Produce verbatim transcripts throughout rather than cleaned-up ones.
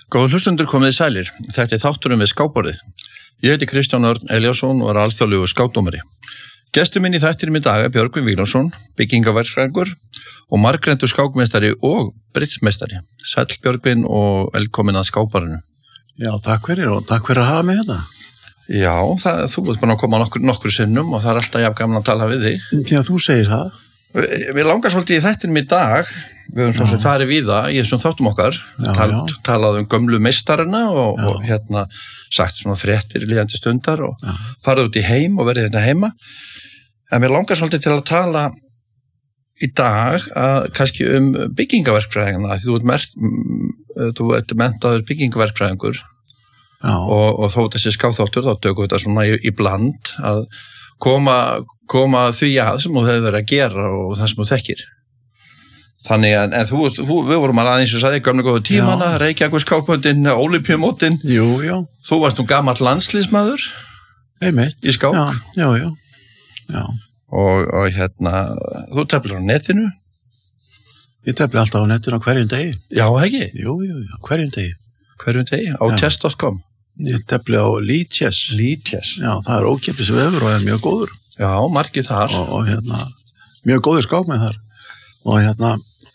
Góðu hlustundur komið í sælir. Þetta er þátturinn við skákborðið. Ég heiti Kristján Örn Elíasson og er alþjóðlegur skákdómari. Gestur minn í þættinum í dag er Björgvin Víglundsson, byggingaverkfræðingur og margreyndur skákmeistari og britsmeistari. Sæll Björgvin og velkomin að skákborðinu. Já, takk fyrir og takk fyrir að hafa mig hérna. Já, það, þú ert búin að koma nokkur, nokkur sinnum og það er alltaf jafn gaman að tala við þig. Já, þú segir það. Við langar svolítið í þættinum í dag, við höfum svo sem farið við það í þessum þáttum okkar, já, tal, já. talað um gömlu meistarana og, og hérna sagt svona fréttir líðandi stundar og já. Farið út í heim og verið hérna heima. En við langar svolítið til að tala í dag að kannski um byggingaverkfræðingana, því þú ert, mert, þú ert menntaður byggingaverkfræðingur og, og þó þessi skáþáttur, þá tökum við þetta svona í, í bland að koma, koma því að sem þú hefur verið að gera og það sem þú þekkir. Þannig að en þú, þú, við vorum að aðeins og sagði gömlu góðu tímana, Reykjavík skákmótin, Ólympíumótin. Jú, já. Þú varst nú gamall landslýsmaður í skák. Já, já, já. já. Og, og hérna, þú teflir á netinu? Ég tefli alltaf á netinu á hverjum degi. Já, ekki? Jú, jú, já, hverjum degi. Hverjum degi? Á chess punkt com? Ég tefli á Lichess. Lichess. Já, það er ókeypis vefur og er mjög góður. Já, margir þar. Og, og hérna, mjög góður skákmenn þar. Og hérna,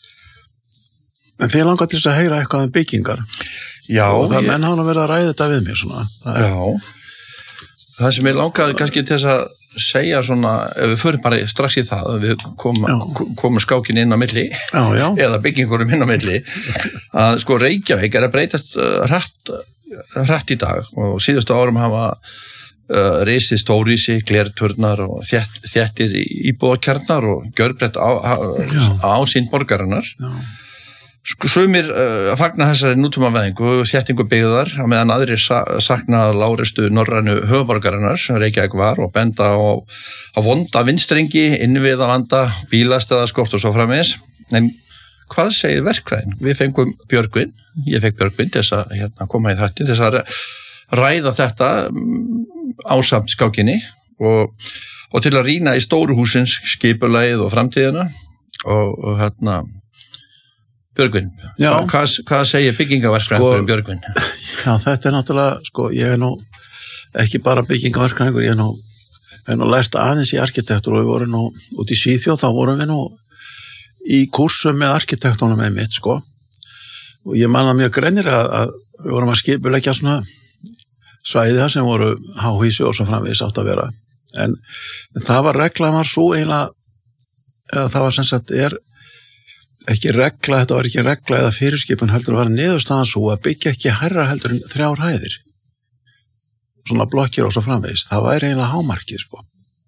en þið langar til þess að heyra eitthvað um byggingar. Já. Og það ég... menn hann að vera að ræða þetta við mér svona. Það er... Já. Það sem ég langaði kannski til þess að segja svona, ef við förum bara strax í það, við komum, komum skákin inn á milli, já, já. eða byggingurum inn á milli, að sko Reykjavík er að breytast hratt, hratt í dag og síðustu árum hafa uh, risið stórísi, glerturnar og þétt, þéttir íbúðakjarnar og gjörbreytt á, á, á sín borgarinnar. Já. Sko sumir uh, fagna þessari nútímavæðingu, þéttingu byggðar, á meðan aðrir sa sakna lágreistu norrænu höfuborgarinnar sem Reykjavík var og benda á, á vonda vindstrengi, innviðavanda, bílastæðaskort og svo framvegis. En hvað segir verkfræðin? Við fengum Björgvin, ég fekk Björgvin til þess að hérna, koma í þættin, til þess að ræða þetta ásamt skákinni og, og til að rýna í stóru húsins skipulagið og framtíðina og, og hérna Björgvin, hvað, hvað segir byggingaverkfræðingur um Björgvin? Já, þetta er náttúrulega, sko, ég er nú ekki bara byggingaverkfræðingur, ég er nú, er nú lært aðeins í arkitektur og við vorum nú út í Svíþjóð, þá vorum við nú í kursum með arkitektunum með mitt, sko. Og ég manna mjög greinilega að, að við vorum að skipuleggja svona svæðið sem voru háhýsi og svo framvegis átt að vera. En, en það var regla, var svo eiginlega, eða það var sem sagt, er ekki regla, þetta var ekki regla eða fyrirskipun heldur að vera niðurstaðan svo að byggja ekki hærra heldur en þrjár hæðir. Svona blokkir og svo framvegis. Það væri eiginlega hámarkið, sko.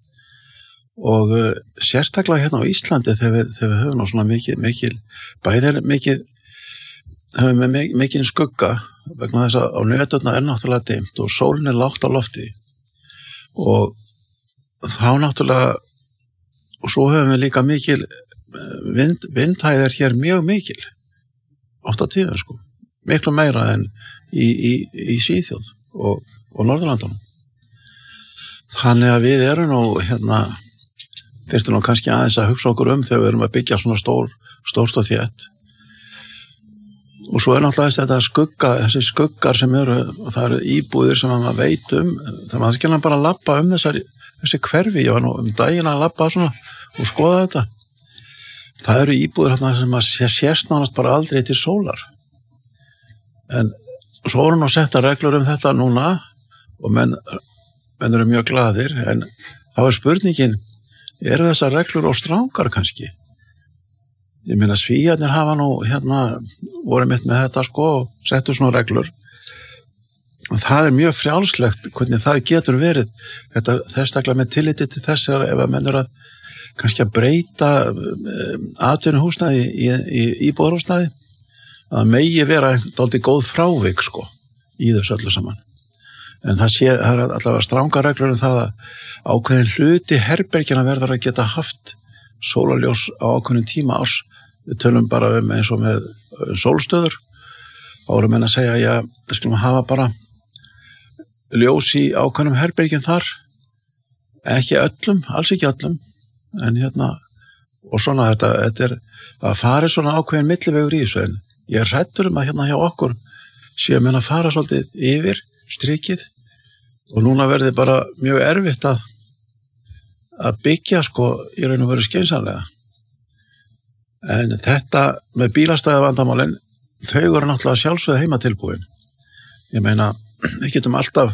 Og uh, sérstaklega hérna á Íslandi þegar við, þegar við höfum ná svona mikil, mikil, bæðir mikil, höfum við mikil, mikil skugga vegna þess að á nöturna er náttúrulega dimmt og sólin er lágt á lofti. Og þá náttúrulega, og svo höfum við líka mikil Vind, vindhæð er hér mjög mikil átt á tíðum sko miklu meira en í, í, í Svíþjóð og, og Norðurlandunum þannig að við erum nú hérna þyrftum nú kannski aðeins að hugsa okkur um þegar við erum að byggja svona stór stórt og þétt og svo er náttúrulega þetta skugga þessi skuggar sem eru það eru íbúðir sem maður veit um þannig að maður ekki bara að labba um þessari, þessi hverfi ég var nú um daginn að labba svona og skoða þetta það eru íbúður hérna sem að sést nánast bara aldrei til sólar. En svo voru nú setta reglur um þetta núna og menn, menn eru mjög glaðir en þá er spurningin, eru þessar reglur og strangar kannski? Ég meina Svíarnir hafa nú hérna voru mitt með þetta sko og settu svona reglur. Það er mjög frjálslegt hvernig það getur verið þetta þesstaklega með tilliti til þessar ef að menn eru að kannski að breyta atvinnuhúsnæði í, í íbúðarhúsnæði að megi vera dálítið góð frávik sko í þessu öllu saman en það sé, það er allavega strangar reglur um það að ákveðin hluti herbergjana verður að geta haft sólarljós á ákveðin tíma árs við tölum bara um eins og með sólstöður þá erum menn að segja já, það skulum hafa bara ljós í ákveðnum herbergjum þar ekki öllum, alls ekki öllum en hérna, og svona þetta, þetta er að fara svona ákveðin millivegur í þessu en ég er hræddur um að hérna hjá okkur séu menn að fara svolítið yfir strikið og núna verði bara mjög erfitt að að byggja sko í raun og veru skynsamlega. En þetta með bílastæða vandamálin, þau eru náttúrulega sjálfsögðu heimatilbúin. Ég meina, við getum alltaf,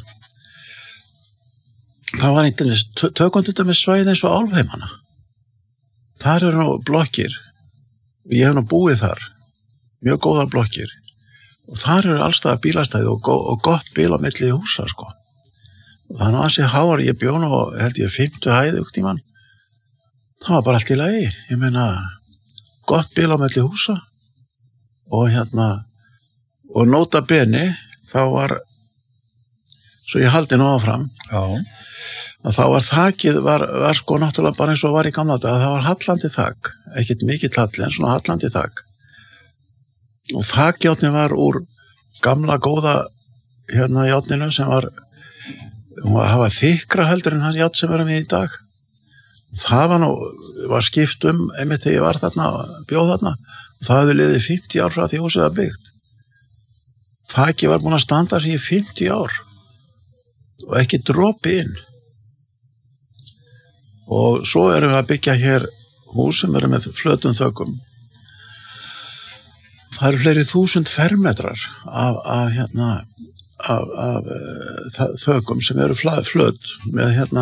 það var einnig, tökum þetta með svæði eins og Álfheimana. Þar eru nú blokkir, og ég hef nú búið þar, mjög góðar blokkir, og þar eru allstað bílastæði og, og gott bíl á milli húsa, sko. Og það er nú ansi háar, ég bjó nú, held ég, fimmtu hæð ykkur tíman, það var bara allt í lagi, ég meina, gott bíl á milli húsa, og hérna, og nota beni, þá var, svo ég haldi nú áfram, Já. að þá var þakið, var, var sko náttúrulega bara eins og var í gamla dag, það var hallandi þak, ekkert mikill halli, en svona hallandi þak. Og þakjátni var úr gamla góða hérna játninu sem var, það var þykkra heldur en það ját sem erum við í dag. Það var nú, var skipt um, einmitt þegar ég var þarna, bjóð þarna, það hefði liðið fimmtíu ár frá því húsið var byggt. Þakið var búin að standa sig í fimmtíu ár og ekki dropi inn. Og svo erum við að byggja hér hús sem eru með flötum þökum. Það eru fleiri þúsund fermetrar af, af, hérna, af, af uh, þökum sem eru flöt með hérna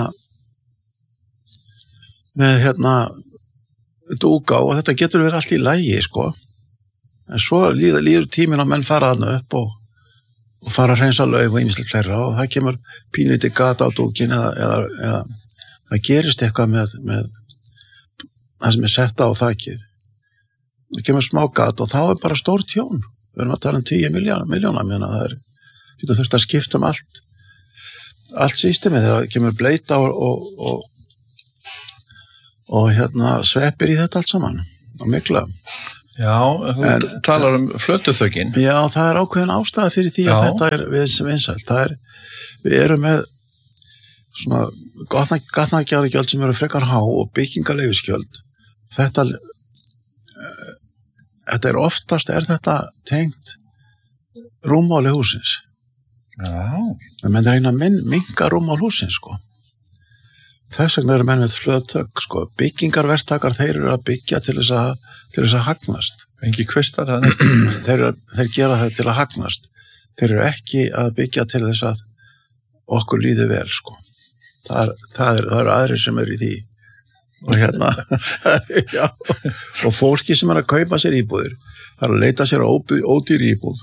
með hérna dúka og þetta getur verið allt í lagi, sko. En svo líður, líður tíminn og menn fara þarna upp og, og fara að hreinsa lauf og ýmislegt fleira og það kemur pínlítið gata á dúkin eða, eða, eða það gerist eitthvað með, með það sem er sett á þakið. Það kemur smá gat og þá er bara stór tjón. Við erum að tala um tíu miljóna, menna það er, getur þurft að skipta um allt, allt systemið þegar það kemur bleita og, og, og, og hérna sveppir í þetta allt saman og mikla. Já, þú en, talar um flötuþökin. Já, það er ákveðin ástæða fyrir því að já. Þetta er við sem vinsælt. Það er, við erum með svona gatnagerðargjöld sem eru frekar há og byggingarleyfisgjöld. Þetta, uh, þetta er oftast, er þetta tengt rúmmáli húsins. Já. Það menn reyna að min, minka rúmmál húsins, sko. Þess vegna eru menn með flötök, sko. Byggingarverktakar, þeir eru að byggja til þess að til þess að hagnast. Engi kvistar það? þeir, þeir gera það til að hagnast. Þeir eru ekki að byggja til þess að okkur líði vel, sko. Það er, það er, það eru aðrir sem eru í því. Og hérna, já, og fólki sem er að kaupa sér íbúðir, það er að leita sér á ódýr íbúð.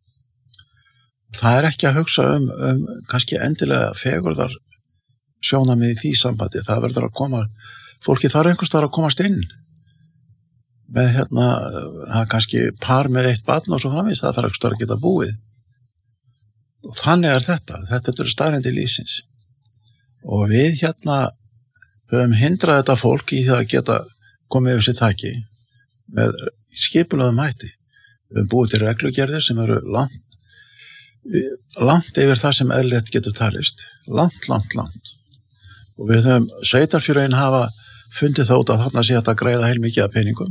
Það er ekki að hugsa um, um kannski endilega fegurðar sjónamið í því sambandi. Það verður að koma, fólki þarf einhvers staðar að komast inn. Með hérna, það er kannski par með eitt barn og svo framvegis, það þarf ekki að geta búið. Og þannig er þetta, þetta eru staðreyndir lífsins. Og við hérna höfum hindrað þetta fólk í það að geta komið yfir sér þaki með skipulöðum hætti. Við höfum búið til reglugerðir sem eru langt, langt yfir það sem eðlilegt getur talist. Langt, langt, langt. Og við höfum, sveitarfélögin hafa fundið þótt að þarna sé hægt að greiða heilmikið af peningum.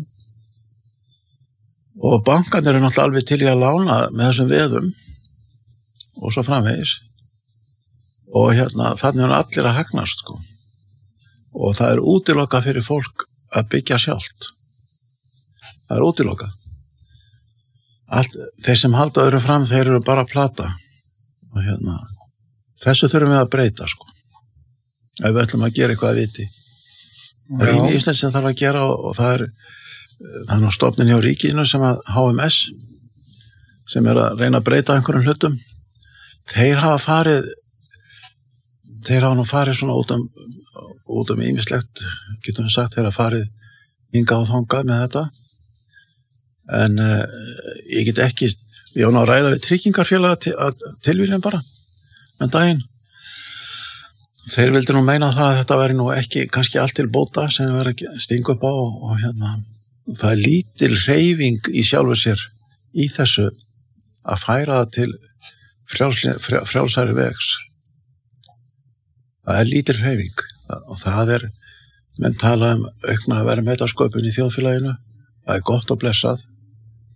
Og bankarnir eru náttúrulega alveg til í að lána með þessum veðum og svo framvegis. Og hérna, þannig er allir að hagnast, sko. Og það er útilokað fyrir fólk að byggja sjálft. Það er útilokað. Allt, þeir sem halda öðru fram, þeir eru bara að plata. Og hérna, þessu þurfum við að breyta, sko. Ef við ætlum að gera eitthvað að viti. Það er einu Íslands sem þarf að gera og, og það er það er nú stofnin hjá ríkinu sem að H M S sem er að reyna að breyta einhverjum hlutum. Þeir hafa farið þeir hafa nú farið svona út um út um ýmislegt, getum við sagt, þeir hafa farið hingað og þangað með þetta. En uh, ég get ekki, ég var nú að ræða við tryggingarfélaga til, tilvíðin bara en daginn. Þeir vildi nú meina það að þetta væri nú ekki kannski allt til bóta sem við verðum að stinga upp á og, og hérna, það er lítil hreyfing í sjálfu sér í þessu að færa það til frjálsli, frjálsæri vegs. Það er lítil hreyfing og það er, menn tala um aukna að vera metasköpun í þjóðfélaginu, það er gott og blessað,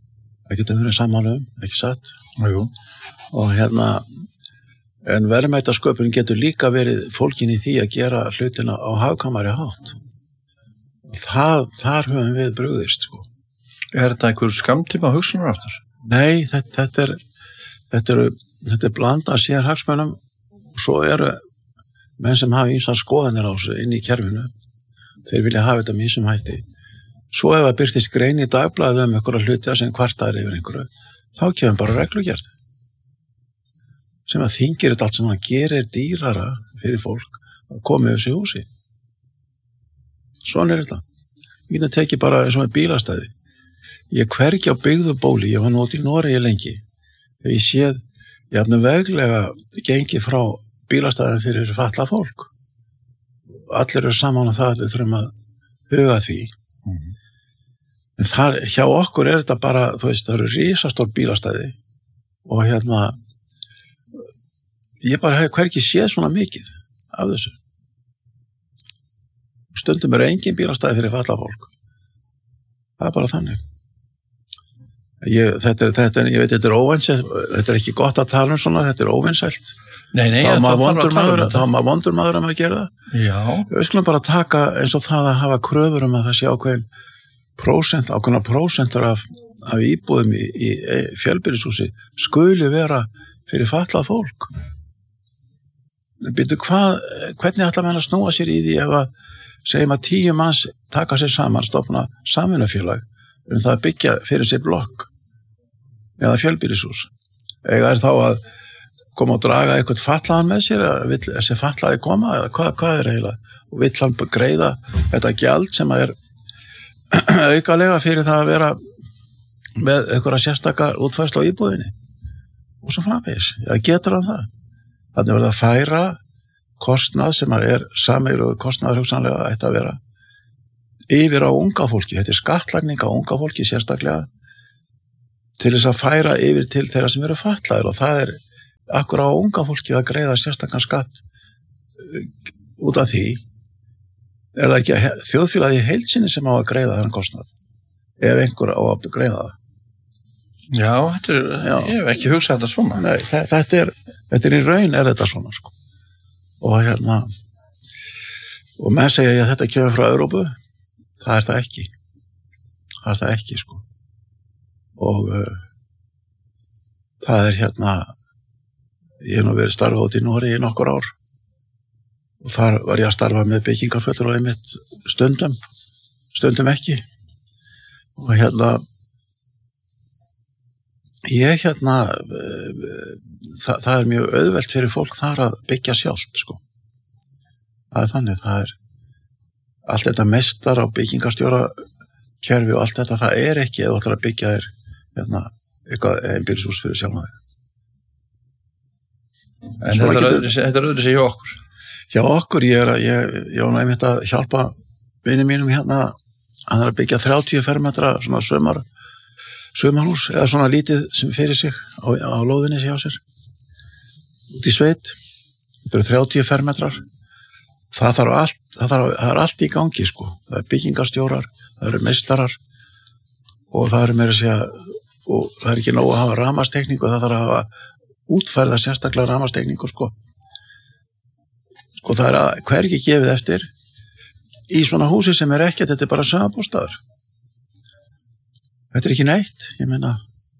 Það getur verið sammála um, ekki satt? Jú. Og hérna, en verðmætasköpun getur líka verið fólkin í því að gera hlutina á hagkvæmari hátt. Það, þar höfum við brugðist, sko. Er þetta einhver skammtíma hugsunaráttur? Nei, þetta, þetta er, þetta er, þetta er blanda sér hagsmunum og svo eru menn sem hafa ýmsar skoðanir á þessu inn í kerfinu. Þeir vilja hafa þetta með ýmsum hætti. Svo ef að byrtist grein í dagblaðið um einhverja hluti sem kvartar yfir einhverju, þá kemur bara reglugerð. Sem að þingir þetta allt sem að gerir dýrara fyrir fólk að koma yfir sig húsi. Svona er þetta. Við getum tekið bara eins og með bílastæði. Ég hvergi á byggðu bóli, ég var nú út í Noregi lengi. Þegar ég séð, ég hafði veglega gengið frá bílastæðin fyrir fatlað fólk. Allir eru saman á það, við þurfum að huga því. Mm. En þar, hjá okkur er þetta bara, þú veist, það eru risastór bílastæði og hérna, ég bara hef hvergi séð svona mikið af þessu. Stundum eru engin bílastæði fyrir fatlað fólk. Það er bara þannig. Ég, þetta er, þetta er, ég veit, þetta er óvinsælt, þetta er ekki gott að tala um svona, þetta er óvinsælt. Nei, nei, þá það maður þarf að tala um þetta. Þá maður vondur maður um að gera það. Já. Við skulum bara taka eins og það að hafa kröfur um að það sé ákveðin prósent, ákveðna prósentur af, af íbúðum í, í, í fjölbýlishúsi skuli vera fyrir fatlað fólk. Býtu, hvað, hvernig ætla menn að snúa sér í því ef að segjum að tíu manns taka sér saman, stofna samvinnufélag um það að byggja fyrir sér blokk eða fjölbýlishús. Eða er þá að koma og draga eitthvað fatlaðan með sér eða vill þessi fatlaði koma eða hvað, hvað er eiginlega og vill hann greiða þetta gjald sem er aukalega fyrir það að vera með einhverja sérstakar útfærslu á íbúðinni og svo framvegis. Já, getur hann það. Þannig verður að færa kostnað sem er sameiginlegur kostnaður hugsanlega ætti að vera yfir á unga fólki. Þetta er skattlagning á unga fólki sérstaklega til þess að færa yfir til þeirra sem eru fatlaðir og það er akkur á unga fólki að greiða sérstakann skatt út af því. Er það ekki þjóðfélagið í heild sinni sem á að greiða þennan kostnað ef einhver á að greiða það? Já, þetta er, Já. Ég hef ekki hugsað þetta svona. Nei, þetta er, þetta er í raun er þetta svona, sko. Og hérna, og menn segja að þetta kemur frá Evrópu, það er það ekki. Það er það ekki, sko. Og uh, það er hérna, ég hef nú verið starfað út í Noregi í nokkur ár og þar var ég að starfa með byggingarfullur og einmitt stundum, stundum ekki. Og hérna, ég hérna, það, það er mjög auðvelt fyrir fólk þar að byggja sjálft, sko. Það er þannig, það er allt þetta mestar á byggingarstjóra kerfi og allt þetta, það er ekki eða ætlar að byggja þér hérna, eitthvað einbýlishús fyrir sjálf maður. En þetta er öðru þetta er öðru sig hjá okkur. Hjá okkur, ég er að, ég, ég var einmitt að hjálpa vinum mínum hérna, hann er að byggja þrjátíu fermetra svona sömar sömarhús, eða svona lítið sem fyrir sig á, á lóðinni hjá sér út í sveit. Þetta eru þrjátíu fermetrar. Það þarf allt, það þarf, það er allt í gangi, sko. Það er byggingarstjórar, það eru meistarar og það eru meira að segja, og það er ekki nóg að hafa ramastekningu, það þarf að hafa útfærða sérstaklega ramastekningu, sko. Sko það er að hvergi gefið eftir í svona húsi sem er ekkert, þetta er bara sumarbústaður. Þetta er ekki neitt, ég meina.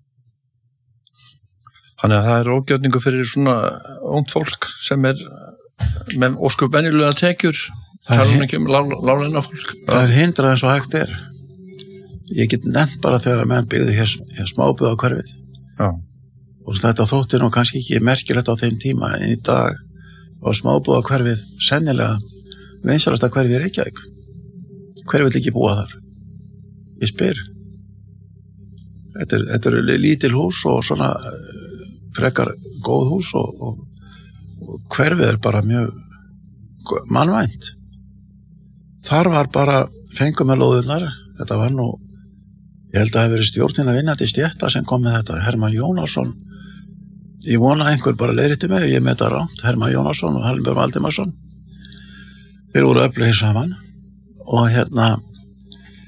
Þannig að það er ógjörningu fyrir svona ungt fólk sem er með óskup venjulega tekjur, tala ekki um láglauna fólk. Það er hindrað eins og hægt er. Ég get nefnt bara þegar að menn byggðu hér, hér smábúða hverfið. Já. Og þetta þótti nú kannski ekki merkilegt á þeim tíma, en í dag var smábúða hverfið sennilega vinsælasta hverfið í Reykjavík. Hver vill ekki búa þar? Ég spyr. Þetta er, þetta er lítil hús og svona frekar góð hús og, og, og hverfið er bara mjög mannvænt. Þar var bara fengum með lóðurnar, þetta var nú, ég held að það hefði verið stjórnin að vinna til stétta sem kom með þetta, Hermann Jónasson. Ég vona að einhver bara leiðrétti mig, ég með þetta rámt, Hermann Jónasson og Hallbjörn Valdimarsson. Þeir voru öflugir saman og hérna,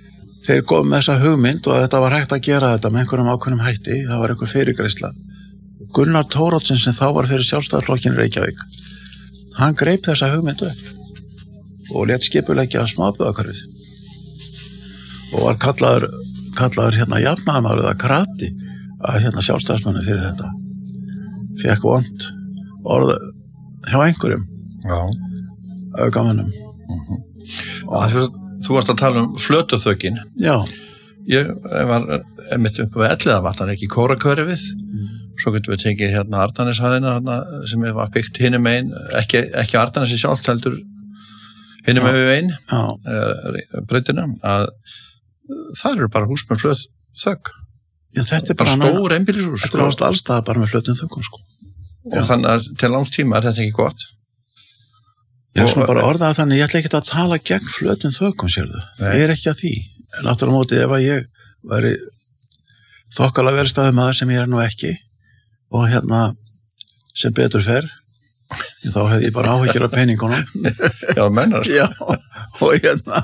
þeir komum með þessa hugmynd og þetta var hægt að gera þetta með einhverjum ákveðnum hætti, það var einhver fyrirgreiðsla. Gunnar Thoroddsen sem þá var fyrir Sjálfstæðisflokkinn í Reykjavík, hann greip þessa hugmyndu og lét skipuleggja smábúðahverfið og var kallaður, kallaður hérna jafnaðarmaður eða krati að hérna sjálfstæðismanni fyrir þetta. Fékk vont orð hjá einhverjum augamönnum. Mm-hmm. Og þú varst að tala um flötuþökin. Já. Ég var einmitt upp við Elliðavatn, ekki Kórakverfið. Mm. Svo getum við tekið hérna Arnarneshæðina sem var byggt hinum einn, ekki, ekki Arnarnesi sjálft heldur hinum einn breytina, að það eru bara hús með flöt þögg. Já, þetta er bara, bara stór einbýlishús. Þetta er ást allstað bara með flötum þöggum, sko. Og Já. Þannig að til langs tíma er þetta ekki gott. Ég skal bara orða að þannig, ég ætla ekki að tala gegn flötum þöggum, sérðu. Það er ekki að því. En aftur á móti, ef að ég væri þokkalega velstæðumaður sem ég er nú ekki, og hérna sem betur fer, þá hefði ég bara áhyggjur af peningunum. Já, mennar. Já, og hérna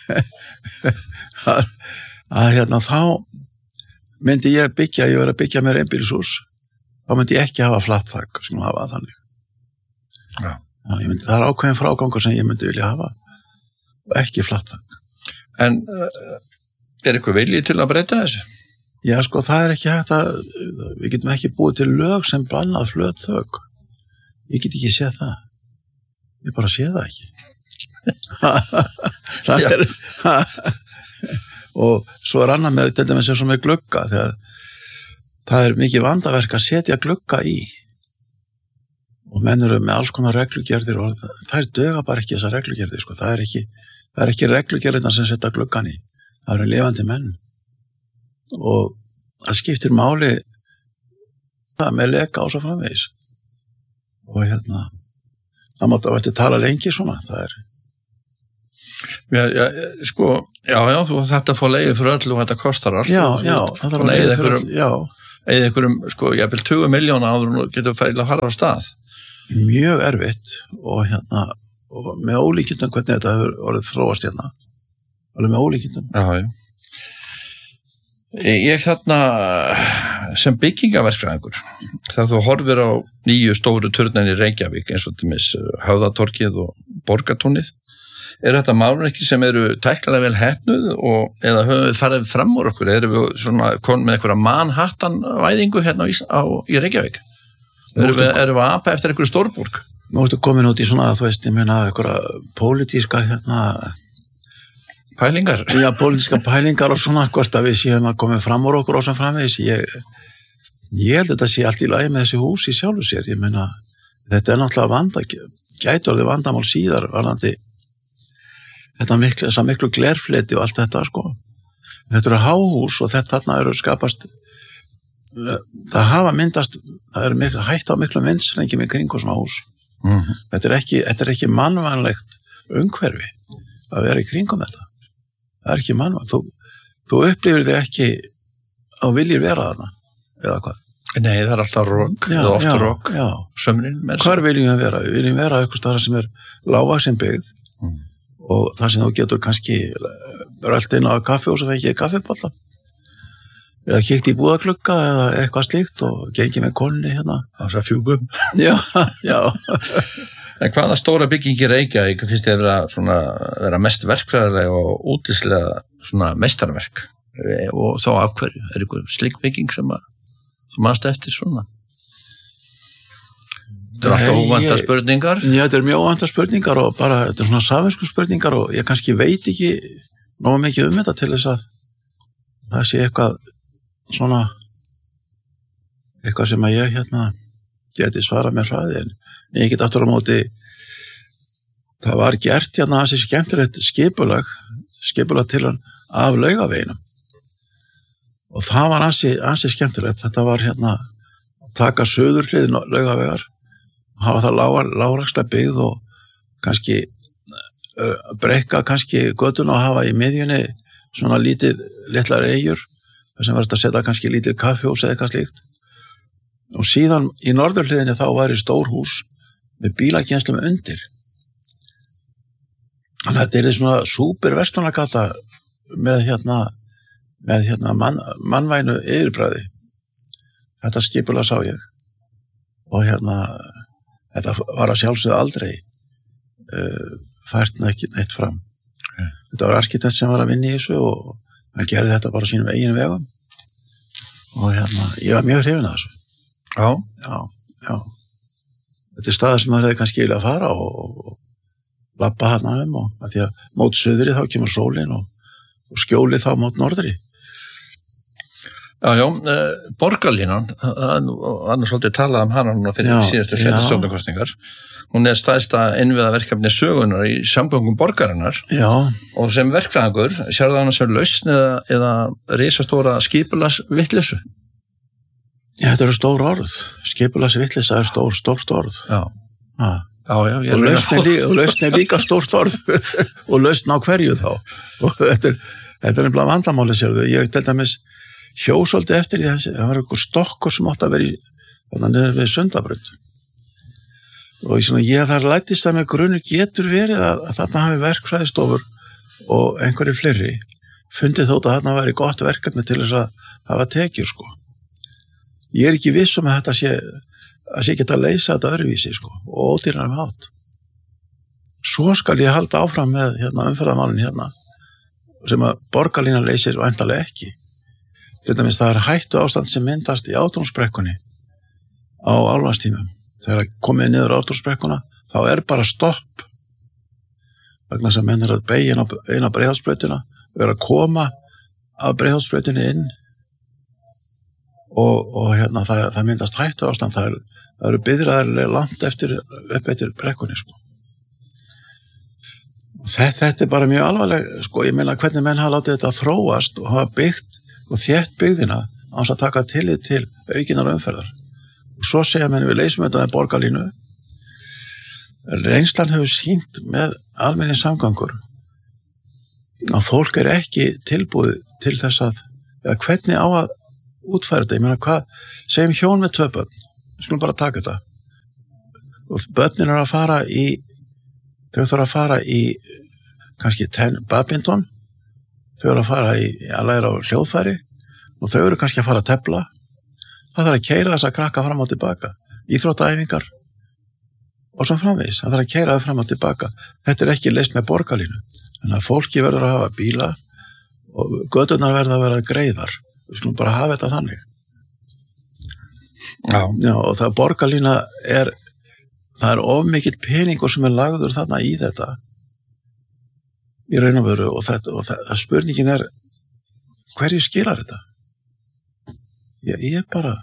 að, að hérna þá myndi ég byggja, ég verið að byggja mér einbýlishús, þá myndi ég ekki hafa flatt þak, sem hafa þannig. Já. Já, ég myndi, það er ákveðin frágangur sem ég myndi vilja hafa, og ekki flatt þak. En er eitthvað viljið til að breyta þessu? Já, sko, það er ekki hægt að, við getum ekki búið til lög sem bannað flöt þögg. Ég get ekki séð það. Ég bara séð það ekki. Það er, og svo er annað með, til dæmis eins og með glugga, þegar það er mikið vandaverk að setja glugga í. Og menn eru með alls konar reglugerðir og það er döga bara ekki þessar reglugerðir, sko. Það er ekki, það er ekki reglugerðirna sem setja gluggan í. Það eru lifandi menn. Og það skiptir máli það með leka á svo framvegis og hérna það mátti að verði tala lengi svona það er já, já, sko, já, já, þú þetta fór leiði fyrir öll og þetta kostar allt já, já, það þarf að leiði fyrir öll já, eða einhverjum, sko, ég vil tuttugu miljóna áður og getur fæðilega að fara á stað mjög erfitt og hérna, og með ólíkindum hvernig þetta hefur orðið þróast hérna alveg með ólíkindum já, já Ég hérna sem byggingaverkfræðingur þegar þú horfir á nýju stóru turnin í Reykjavík eins og til mis Höfðatorgið og Borgartúnið er þetta málur ekki sem eru tæknilega vel heppnuð og eða höfum við farið fram úr okkur erum við svona konum með einhverja Manhattan-væðingu hérna á, á, í Reykjavík erum við, erum við að apa eftir einhverju stórborg Nú ertu komin út í svona þú veist ég meina einhverja pólitíska hérna Pælingar? Já, pólitíska pælingar og svona hvort að við séum að koma fram úr okkur og svo framvegis. Ég, ég held að þetta sé allt í lagi með þessi hús í sjálfu sér. Ég meina, þetta er náttúrulega vanda, gæti orðið vandamál síðar varðandi þetta miklu, þessa miklu glerfleti og allt þetta, sko. Þetta eru háhús og þetta þarna eru skapast, það hafa myndast, það eru miklu, hætt á miklu vindsrengjum í kringu svona hús. Mm-hmm. Þetta er ekki, þetta er ekki mannvænlegt umhverfi að vera í kringum þetta. Það er ekki mannvænlegt. Þú, þú upplifir þig ekki á viljir vera þarna, eða hvað? Nei, það er alltaf rock, eða oft rock, sömnin. Hvar viljum við vera? Við viljum vera eitthvað staðar sem er lágvaxin byggð mm. og það sem þú getur kannski rölt inn á kaffi og svo fengið kaffipalla. Eða kíkt í búðaklukka eða eitthvað slíkt og gengið með konni hérna. Það er fjúgum. Já, já. En hvaða stóra bygging í Reykjavík finnst þér vera, svona, vera mest verkfræðilega og útlýslega svona mestarverk? Og þá af hverju? Er ykkur slik bygging sem að þú manst eftir svona? Þetta er alltaf óvæntar spurningar? Já, þetta er mjög óvæntar spurningar og bara, þetta er svona samvinsku spurningar og ég kannski veit ekki nógu mikið um þetta til þess að það sé eitthvað svona eitthvað sem að ég hérna geti svarað með hraði en ég get aftur á móti það var gert hérna að þessi skemmtilegt skipulag skipulag til hann af Laugaveginum og það var ansi, ansi skemmtilegt þetta var hérna taka söðurhlið Laugavegar hafa það lágar, lágraksla byggð og kannski uh, brekka kannski göttuna og hafa í miðjunni svona lítið litlar eyjur þar sem verður að setja kannski lítið kaffihús eða eitthvað slíkt og síðan í norðurhliðinni þá væri stór hús með bílakennslum undir. Þannig að þetta er svona súper verslunargata með hérna með hérna mann, mannvænu yfirbræði. Þetta skipulag sá ég og hérna þetta var að sjálfsögðu aldrei uh, fært ekki neitt fram. Okay. Þetta var arkitekt sem var að vinna í þessu og hann gerði þetta bara sínum eigin vegum og hérna, ég var mjög hrifinn af þessu. Já. Já, já. Þetta er staðar sem maður hefði kannski eiginlega að fara og, og labba hana um og að því að mót suðri þá kemur sólin og, og skjóli þá mót norðri. Já, já, uh, borgarlínan, annars svolítið talað um hana núna fyrir síðustu sveitarstjórnarkosningar. Hún er stærsta innviðaverkefni sögunar í samgöngum borgarinnar. Já. Og sem verkfræðingur, sérðu hana sem lausn eða, eða risastóra skipulagsvitleysu? Já, þetta eru stór orð. Skipulagsvitleysa er stór, stórt orð. Já. Ha. Já, já. Ég og lausn er, líka, lausn er líka stórt orð og lausn á hverju þá. Og þetta er, þetta er nefnilega vandamáli, sérðu. Ég til dæmis hjó svolítið eftir í þessi, það var einhver stokkur sem átti að vera í, þannig niður við Sundabraut. Og ég, svona, ég þar lættist að með grunni getur verið að, að þarna hafi verkfræðistofur og einhverju fleiri fundið þótt að þarna væri gott verkefni til þess að hafa tekjur, sko. Ég er ekki viss um að þetta sé, að sé geta að leysa þetta öðruvísi, sko, og ódýrnar með átt. Svo skal ég halda áfram með hérna, umferðarmálin hérna, sem að borgarlínan leysir væntanlega ekki. Þetta minnst það er hættu ástand sem myndast í Ártúnsbrekkunni á álfanstímum. Þegar komið niður Ártúnsbrekkuna, þá er bara stopp. Vegna sem menn er að beigja inn á Breiðholtsbrautina og er að koma af Breiðholtsbrautinni inn og, og hérna það, það myndast hættu ástand. Það, er, það eru biðraðarlega langt eftir, upp eftir brekkunni, sko. Þetta, þetta er bara mjög alvarleg, sko. Ég meina hvernig menn hafa látið þetta þróast og hafa byggt og þétt byggðina án þess að taka tillit til aukinnar umferðar. Og svo segja menn við leysum þetta með borgarlínu. Reynslan hefur sýnt með almennir samgangur að fólk er ekki tilbúið til þess að, eða hvernig á að útfæra þetta. Ég meina hvað, segjum hjón með tvö börn, við skulum bara taka þetta. Og börnin er að fara í, þau þurfa að fara í kannski ten, badminton, þau eru að fara í að læra á hljóðfæri og þau eru kannski að fara að tefla. Það þarf að keyra þess að krakka fram og tilbaka. Íþróttaæfingar og svo framvegis. Það þarf að keyra þau fram og tilbaka. Þetta er ekki leyst með borgarlínu. Þannig að fólki verður að hafa bíla og göturnar verður að vera greiðar. Við skulum bara hafa þetta þannig. Já. Já, og það borgarlína er, það er of mikill peningur sem er lagður þarna í þetta. Í raun og veru og þetta, og það, spurningin er hverju skilar þetta? Ég, ég bara...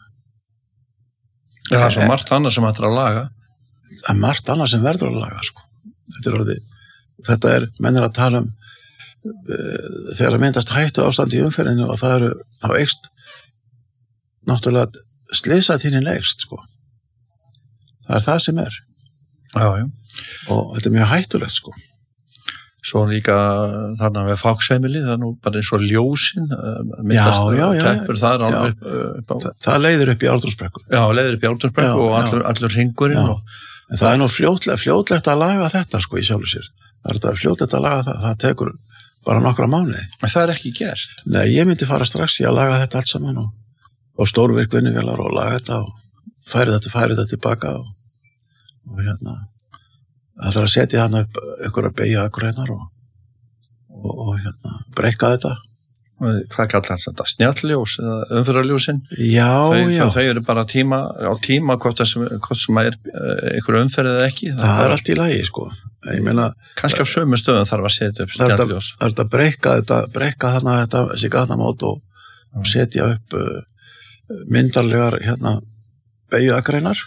Já, það er svo margt annað sem hættir að laga. Það er margt annað sem verður að laga, sko. Þetta er orðið, þetta er, menn er að tala um uh, þegar að myndast hættu ástand í umferðinu og það eru, þá eykst náttúrulega slysatíðnin eykst, sko. Það er það sem er. Já, já. Og þetta er mjög hættulegt, sko. Svo líka þarna við Fáksheimili, það er nú bara eins og ljósin, myndast teppur þar alveg upp, upp á... Það, það leiðir upp í Ártúnsbrekku. Já, leiðir upp í Ártúnsbrekku og allur, allur hringurinn. Og... En það er nú fljótlegt, fljótlegt að laga þetta, sko, í sjálfu sér. Það er þetta fljótlegt að laga það, það tekur bara nokkra mánuði. En það er ekki gert? Nei, ég myndi fara strax í að laga þetta allt saman og, og stórvirkvinnuvélar og laga þetta og færi þetta, færi þetta tilbaka og, og hérna... Það þarf að setja hann upp einhverja beigja akkurænar og, og, og hérna, breyka þetta. Og hvað kallar hans þetta? Snjalljós eða umferðarljósin? Já, þau, já. Þau eru bara tíma, á tíma hvort sem, hvort sem er einhverju umferð eða ekki. Það, það er allt í lagi, sko. Ég meina... Kannski á sömu stöðum þarf að setja upp snjalljós. Það er þetta að breyka þetta, breyka þarna þetta, þessi gatnamót og, og setja upp uh, myndarlegar, hérna, beigja akkurænar.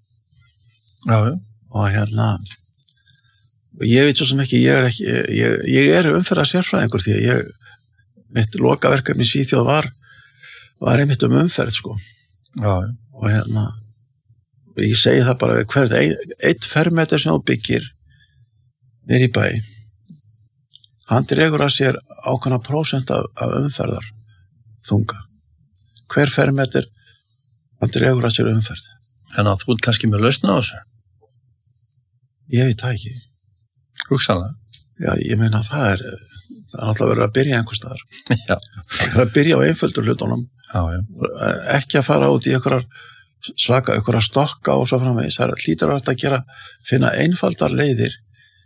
Já, já. Og hérna... Og ég veit svo sem ekki, ég er ekki, ég, ég er umferðar sérfræðingur því að ég, mitt lokaverkefni í Svíþjóð var, var einmitt um umferð, sko. Já, já. Og hérna, ég segi það bara, hvert ein, einn fermeter sem þú byggir niður í bæ, hann dregur að sér ákveðna prósent af, af umferðar þunga. Hver fermeter, hann dregur að sér umferð. En að þú ert kannski með lausn á þessu? Ég veit það ekki. Hugsanlega. Já, ég meina það er, það er náttúrulega verið að byrja einhvers staðar. Já. Það er að byrja á einföldur hlutunum, Já, já. ekki að fara út í einhverjar svaka, einhverjar stokka og svo framvegis. Það er hlýtur að gera, finna einfaldar leiðir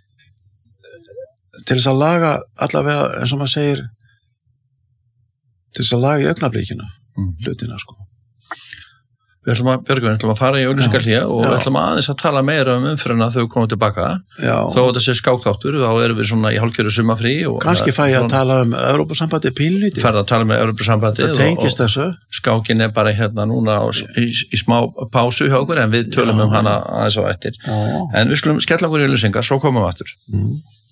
til þess að laga allavega, eins og maður segir, til þess að laga í augnablikinu, mm. hlutina, sko. Við ætlum að, Björgvin, ætlum að fara í auglýsingarhlé og við ætlum að aðeins að tala meira um umfyrirna þegar við komum tilbaka. Já. Þó að þessi skákþáttur, þá erum við svona í hálfgerðu sumafrí. Kannski fæ ég að tala um Evrópusambandið pínlítið. Ferð að tala með Evrópusambandið. Það tengist þessu. Skákin er bara hérna núna á, í, í smá pásu hjá okkur, en við tölum Já. um hana aðeins á eftir. Já. En við skulum skella okkur í auglýsingar, svo komum við aftur. Mm.